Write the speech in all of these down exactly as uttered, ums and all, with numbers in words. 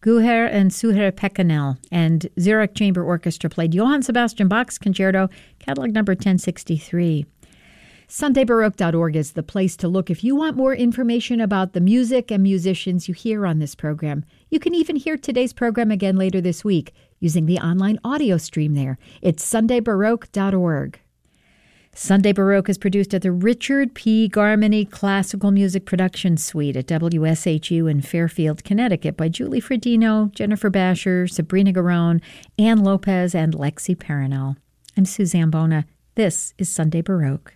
Guher and Suher Pekanel, and Zurich Chamber Orchestra played Johann Sebastian Bach's Concerto, catalog number ten sixty-three. Sunday Baroque dot org is the place to look if you want more information about the music and musicians you hear on this program. You can even hear today's program again later this week using the online audio stream there. It's Sunday Baroque dot org. Sunday Baroque is produced at the Richard P. Garmany Classical Music Production Suite at W S H U in Fairfield, Connecticut by Julie Fredino, Jennifer Basher, Sabrina Garone, Ann Lopez, and Lexi Parinel. I'm Suzanne Bona. This is Sunday Baroque.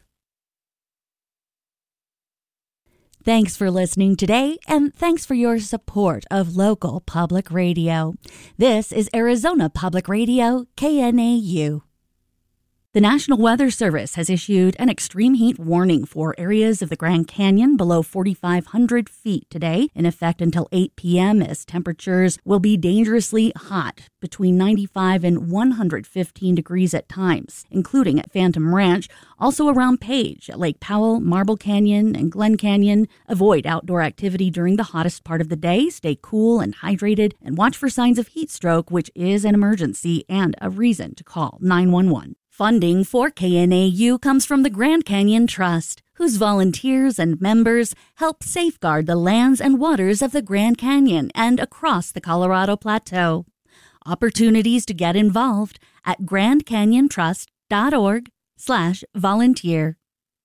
Thanks for listening today, and thanks for your support of local public radio. This is Arizona Public Radio, K N A U. The National Weather Service has issued an extreme heat warning for areas of the Grand Canyon below forty-five hundred feet today, in effect until eight p.m. as temperatures will be dangerously hot, between ninety-five and one hundred fifteen degrees at times, including at Phantom Ranch, also around Page, at Lake Powell, Marble Canyon, and Glen Canyon. Avoid outdoor activity during the hottest part of the day, stay cool and hydrated, and watch for signs of heat stroke, which is an emergency and a reason to call nine one one. Funding for K N A U comes from the Grand Canyon Trust, whose volunteers and members help safeguard the lands and waters of the Grand Canyon and across the Colorado Plateau. Opportunities to get involved at grand canyon trust dot org slash volunteer.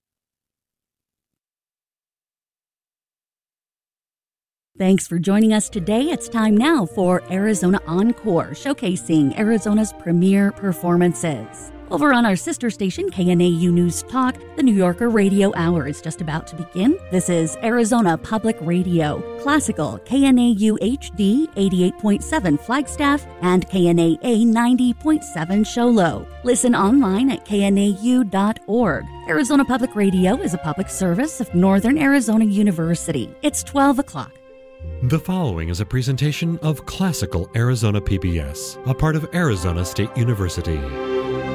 Thanks for joining us today. It's time now for Arizona Encore, showcasing Arizona's premier performances. Over on our sister station, K N A U News Talk, the New Yorker Radio Hour is just about to begin. This is Arizona Public Radio, Classical, K N A U H D eighty-eight point seven Flagstaff, and K N A A ninety point seven Show Low. Listen online at K N A U dot org. Arizona Public Radio is a public service of Northern Arizona University. It's twelve o'clock. The following is a presentation of Classical Arizona P B S, a part of Arizona State University.